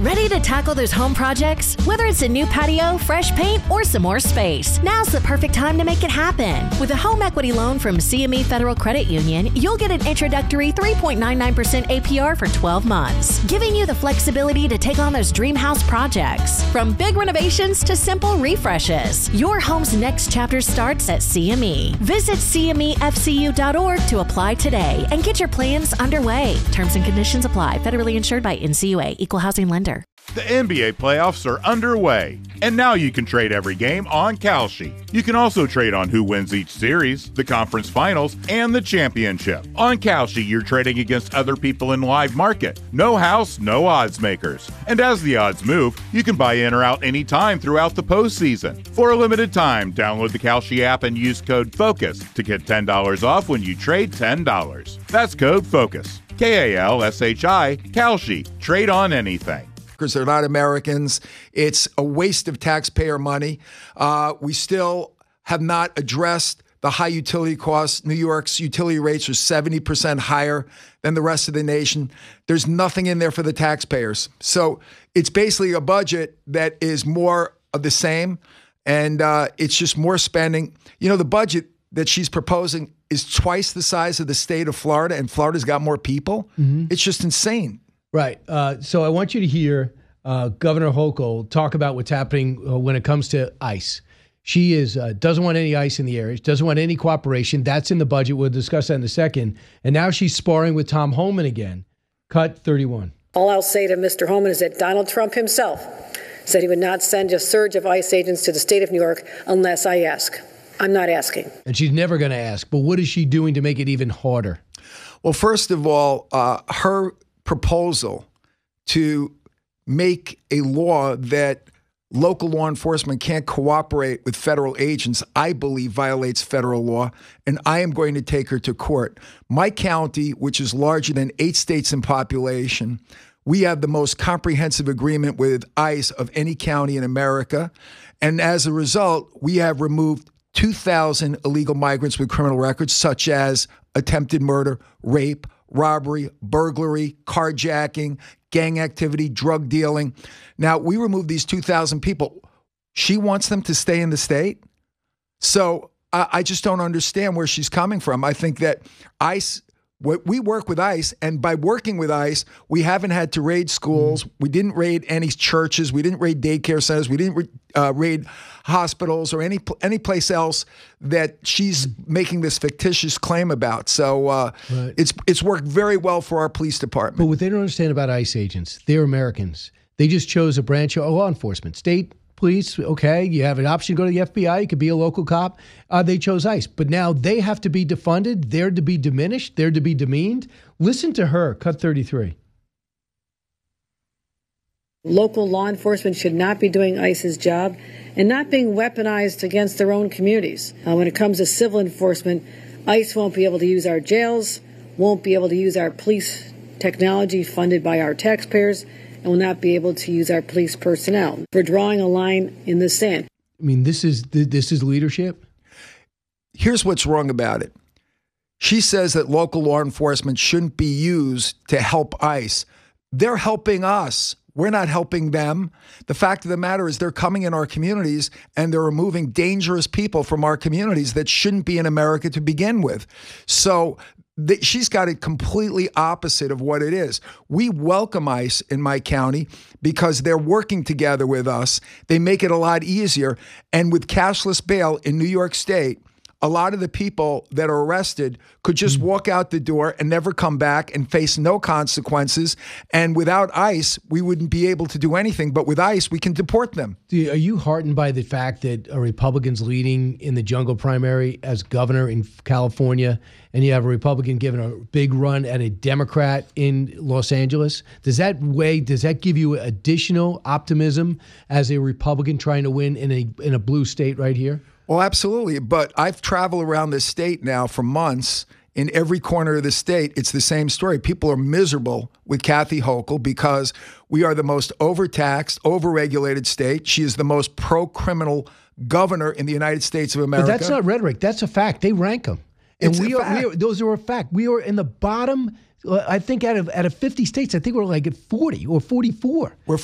Ready to tackle those home projects? Whether it's a new patio, fresh paint, or some more space, now's the perfect time to make it happen. With a home equity loan from CME Federal Credit Union, you'll get an introductory 3.99% APR for 12 months, giving you the flexibility to take on those dream house projects. From big renovations to simple refreshes, your home's next chapter starts at CME. Visit CMEFCU.org to apply today and get your plans underway. Terms and conditions apply. Federally insured by NCUA. Equal housing lender. The NBA playoffs are underway, and now you can trade every game on Kalshi. You can also trade on who wins each series, the conference finals, and the championship. On Kalshi, you're trading against other people in live market. No house, no odds makers. And as the odds move, you can buy in or out anytime throughout the postseason. For a limited time, download the Kalshi app and use code FOCUS to get $10 off when you trade $10. That's code FOCUS. Kalshi, Kalshi. Trade on anything. Because they're not Americans. It's a waste of taxpayer money. We still have not addressed the high utility costs. New York's utility rates are 70% higher than the rest of the nation. There's nothing in there for the taxpayers. So it's basically a budget that is more of the same, and it's just more spending. You know, the budget that she's proposing is twice the size of the state of Florida, and Florida's got more people. Mm-hmm. It's just insane. Right. So I want you to hear Governor Hochul talk about what's happening when it comes to ICE. She doesn't want any ICE in the area. She doesn't want any cooperation. That's in the budget. We'll discuss that in a second. And now she's sparring with Tom Homan again. Cut 31. All I'll say to Mr. Homan is that Donald Trump himself said he would not send a surge of ICE agents to the state of New York unless I ask. I'm not asking. And she's never going to ask. But what is she doing to make it even harder? Well, first of all, her proposal to make a law that local law enforcement can't cooperate with federal agents, I believe violates federal law, and I am going to take her to court. My county, which is larger than 8 states in population, we have the most comprehensive agreement with ICE of any county in America, and as a result, we have removed 2,000 illegal migrants with criminal records, such as attempted murder, rape, robbery, burglary, carjacking, gang activity, drug dealing. Now, we removed these 2,000 people. She wants them to stay in the state? So I just don't understand where she's coming from. I think that ICE, we work with ICE, and by working with ICE, we haven't had to raid schools. We didn't raid any churches. We didn't raid daycare centers. We didn't raid hospitals or any place else that she's making this fictitious claim about. So right. It's worked very well for our police department. But what they don't understand about ICE agents, they're Americans. They just chose a branch of law enforcement. State police, okay, you have an option to go to the FBI. You could be a local cop. They chose ICE. But now they have to be defunded. They're to be diminished. They're to be demeaned. Listen to her. Cut 33. Local law enforcement should not be doing ICE's job and not being weaponized against their own communities. When it comes to civil enforcement, ICE won't be able to use our jails, won't be able to use our police technology funded by our taxpayers, and will not be able to use our police personnel. We're drawing a line in the sand. I mean, this is leadership? Here's what's wrong about it. She says that local law enforcement shouldn't be used to help ICE. They're helping us. We're not helping them. The fact of the matter is they're coming in our communities and they're removing dangerous people from our communities that shouldn't be in America to begin with. So she's got it completely opposite of what it is. We welcome ICE in my county because they're working together with us. They make it a lot easier. And with cashless bail in New York State, a lot of the people that are arrested could just walk out the door and never come back and face no consequences. And without ICE, we wouldn't be able to do anything. But with ICE, we can deport them. Are you heartened by the fact that a Republican's leading in the jungle primary as governor in California, and you have a Republican giving a big run at a Democrat in Los Angeles? Does that give you additional optimism as a Republican trying to win in a blue state right here? Well, absolutely. But I've traveled around this state now for months. In every corner of the state, it's the same story. People are miserable with Kathy Hochul because we are the most overtaxed, overregulated state. She is the most pro-criminal governor in the United States of America. But that's not rhetoric. That's a fact. They rank them. And those are a fact. We are in the bottom, I think, out of 50 states, I think we're like at 40 or 44. We're